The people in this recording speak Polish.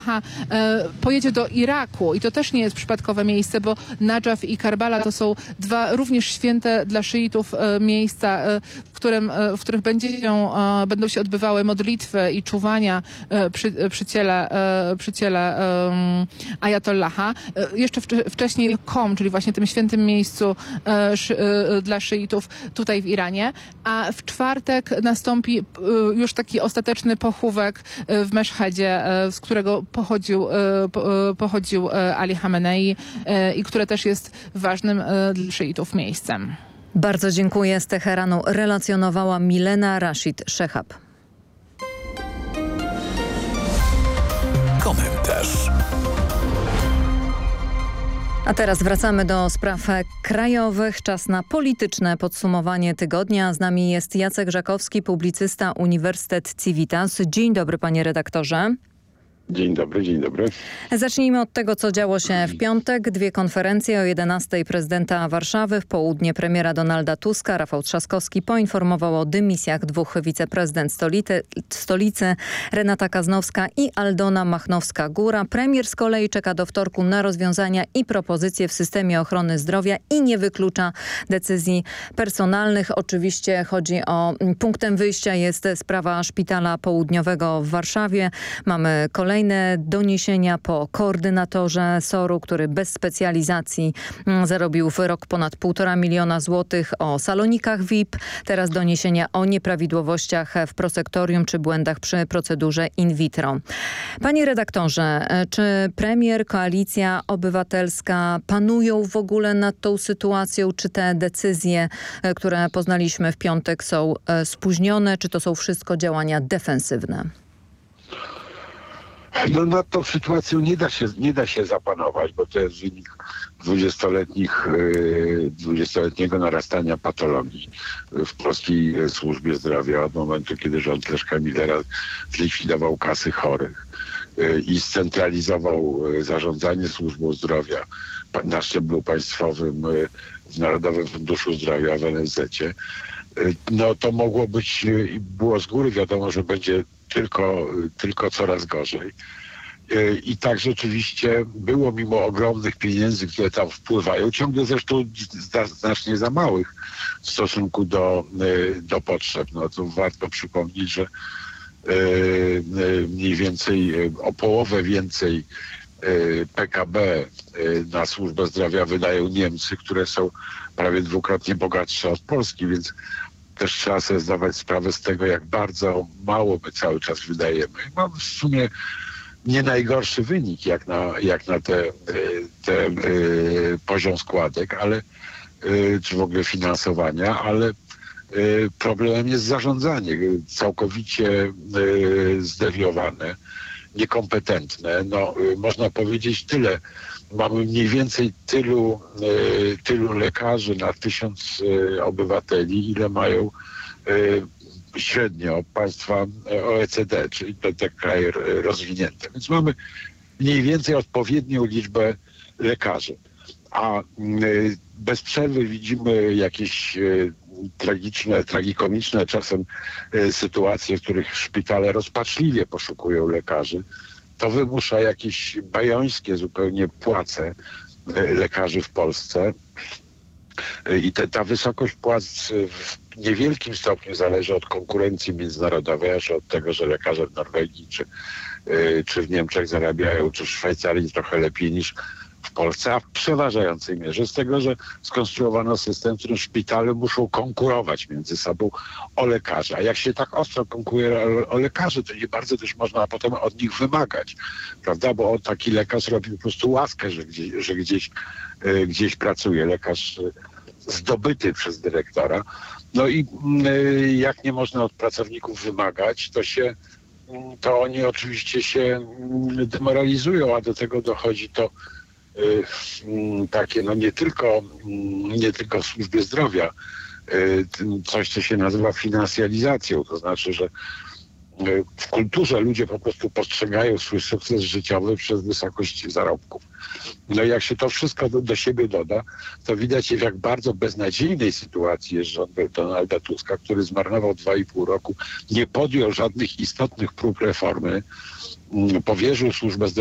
pojedzie do Iraku i to też nie jest przypadkowe miejsce, bo Nadżaf i Karbala to są dwa również święte dla szyitów miejsca, w których będą się odbywały modlitwy i czuwania przy ciele Ajatollaha. Jeszcze wcześniej Qom, czyli właśnie tym świętym miejscu dla szyitów tutaj w Iranie, a w czwartek nastąpi już taki ostateczny pochówek w Meszhedzie, z którego pochodził Ali Khamenei i które też jest ważnym dla szyitów miejscem. Bardzo dziękuję. Z Teheranu relacjonowała Milena Rashid Szehab. Komentarz. A teraz wracamy do spraw krajowych. Czas na polityczne podsumowanie tygodnia. Z nami jest Jacek Żakowski, publicysta, Uniwersytet Civitas. Dzień dobry, panie redaktorze. Dzień dobry, dzień dobry. Zacznijmy od tego, co działo się w piątek. Dwie konferencje: o 11:00 prezydenta Warszawy, w południe premiera Donalda Tuska. Rafał Trzaskowski poinformował o dymisjach dwóch wiceprezydent stolicy, Renata Kaznowska i Aldona Machnowska-Góra. Premier z kolei czeka do wtorku na rozwiązania i propozycje w systemie ochrony zdrowia i nie wyklucza decyzji personalnych. Oczywiście punktem wyjścia jest sprawa Szpitala Południowego w Warszawie. Mamy kolejne doniesienia po koordynatorze SOR-u, który bez specjalizacji zarobił w rok ponad 1,5 miliona złotych, o salonikach VIP. Teraz doniesienia o nieprawidłowościach w prosektorium czy błędach przy procedurze in vitro. Panie redaktorze, czy premier, Koalicja Obywatelska panują w ogóle nad tą sytuacją? Czy te decyzje, które poznaliśmy w piątek, są spóźnione? Czy to są wszystko działania defensywne? No nad tą sytuacją nie da się zapanować, bo to jest wynik 20-letniego narastania patologii w polskiej służbie zdrowia od momentu, kiedy rząd Leszka Millera zlikwidował kasy chorych i scentralizował zarządzanie służbą zdrowia na szczeblu państwowym w Narodowym Funduszu Zdrowia, w NFZ-cie. No to było z góry wiadomo, że będzie tylko coraz gorzej. I tak rzeczywiście było, mimo ogromnych pieniędzy, które tam wpływają, ciągle zresztą znacznie za małych w stosunku do potrzeb. No to warto przypomnieć, że mniej więcej o połowę więcej PKB na służbę zdrowia wydają Niemcy, które są prawie dwukrotnie bogatsze od Polski, więc też trzeba sobie zdawać sprawę z tego, jak bardzo mało my cały czas wydajemy. Mamy w sumie nie najgorszy wynik jak na ten poziom składek, czy w ogóle finansowania, ale problemem jest zarządzanie całkowicie zdewiowane, niekompetentne. No, można powiedzieć tyle. Mamy mniej więcej tylu lekarzy na 1000 obywateli, ile mają średnio państwa OECD, czyli te kraje rozwinięte. Więc mamy mniej więcej odpowiednią liczbę lekarzy. A bez przerwy widzimy jakieś tragikomiczne czasem sytuacje, w których szpitale rozpaczliwie poszukują lekarzy. To wymusza jakieś bajońskie zupełnie płace lekarzy w Polsce. I ta wysokość płac w niewielkim stopniu zależy od konkurencji międzynarodowej, aż od tego, że lekarze w Norwegii czy w Niemczech zarabiają, czy w Szwajcarii trochę lepiej niż w Polsce, a w przeważającej mierze z tego, że skonstruowano system, w którym szpitale muszą konkurować między sobą o lekarzy. A jak się tak ostro konkuruje o lekarzy, to nie bardzo też można potem od nich wymagać, prawda? Bo taki lekarz robi po prostu łaskę, że gdzieś pracuje, lekarz zdobyty przez dyrektora. No i jak nie można od pracowników wymagać, to oni oczywiście się demoralizują, a do tego dochodzi to takie, no nie tylko w służbie zdrowia, coś, co się nazywa finansjalizacją, to znaczy, że w kulturze ludzie po prostu postrzegają swój sukces życiowy przez wysokość zarobków. No i jak się to wszystko do siebie doda, to widać, w jak bardzo beznadziejnej sytuacji jest rząd Donalda Tuska, który zmarnował 2,5 roku, nie podjął żadnych istotnych prób reformy, powierzył służbę zdrowia